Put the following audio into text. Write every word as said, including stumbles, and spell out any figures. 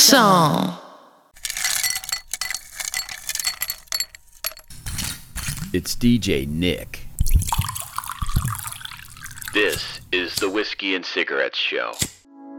song. It's D J Nick. This is the Whiskey and Cigarettes Show.